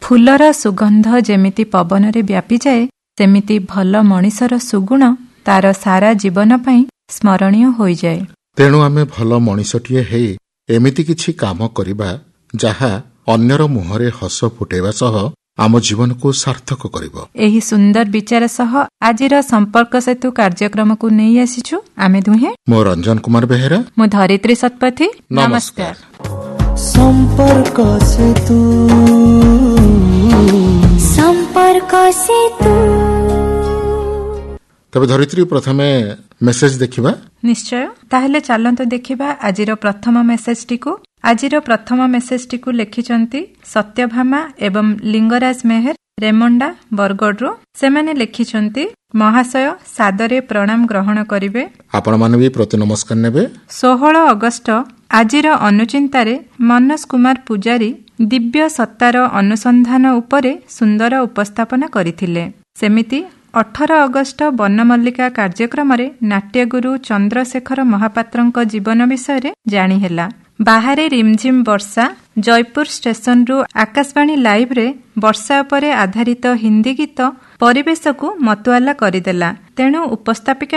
ଫୁଲର ସୁଗନ୍ଧ ଯେମିତି ପବନରେ ବ୍ୟାପିଯାଏ, ସେମିତି ଭଲ ମଣିଷର ସୁଗୁଣ ତାର ସାରା ଜୀବନ ପାଇଁ ସ୍ମରଣୀୟ ହୋଇଯାଏ। ତେଣୁ ଆମେ ଭଲ ମଣିଷଟିଏ ହେଇ ଏମିତି କିଛି କାମ କରିବା ଯାହା ଅନ୍ୟର ମୁହଁରେ ହସ ଫୁଟେଇବା ସହ ଆମ ଜୀବନକୁ ସାର୍ଥକ କରିବ। ଏହି ସୁନ୍ଦର ବିଚାର ସହ ଆଜିର ସମ୍ପର୍କ ସେତୁ କାର୍ଯ୍ୟକ୍ରମକୁ ନେଇ ଆସିଛୁ ଆମେ ଦୁହେଁ। ମୁଁ ରଞ୍ଜନ କୁମାର ବେହେରା, ମୁଁ ଧରିତ୍ରୀ ଶତପଥୀ। ନମସ୍କାର। ସମ୍ପର୍କ ସେତୁ, ସମ୍ପର୍କ ସେତୁ। ତେବେ ଧରିତ୍ରୀ, ପ୍ରଥମେ ମେସେଜ ଦେଖିବା। ନିଶ୍ଚୟ। ତାହେଲେ ଚାଲନ୍ତୁ ଦେଖିବା ଆଜିର ପ୍ରଥମ ମେସେଜଟିକୁ। ଆଜିର ପ୍ରଥମ ମେସେଜଟିକୁ ଲେଖିଛନ୍ତି ସତ୍ୟଭାମା ଏବଂ ଲିଙ୍ଗରାଜ ମେହେର, ରେମଣ୍ଡା, ବରଗଡ଼ରୁ। ସେମାନେ ଲେଖିଛନ୍ତି, ମହାଶୟ ସାଦରେ ପ୍ରଣାମ ଗ୍ରହଣ କରିବେ। ଆପଣମାନେ ବି ପ୍ରତି ନମସ୍କାର ନେବେ। 16 ଅଗଷ୍ଟ ଆଜିର ଅନୁଚିନ୍ତାରେ ମନୋଜ କୁମାର ପୂଜାରୀ ଦିବ୍ୟ ସତ୍ତାର ଅନୁସନ୍ଧାନ ଉପରେ ସୁନ୍ଦର ଉପସ୍ଥାପନା କରିଥିଲେ। ସେମିତି 18 ଅଗଷ୍ଟ ବନମଲ୍ଲିକା କାର୍ଯ୍ୟକ୍ରମରେ ନାଟ୍ୟଗୁରୁ ଚନ୍ଦ୍ରଶେଖର ମହାପାତ୍ରଙ୍କ ଜୀବନ ବିଷୟରେ ଜାଣିହେଲା। ବାହାରେ ରିମଝିମ୍ ବର୍ଷା। ଜୟପୁର ଷ୍ଟେସନରୁ ଆକାଶବାଣୀ ଲାଇଭ୍ରେ ବର୍ଷା ଉପରେ ଆଧାରିତ ହିନ୍ଦୀ ଗୀତ ପରିବେଶକୁ ମତୁଆଲା କରିଦେଲା। ତେଣୁ ଉପସ୍ଥାପିକା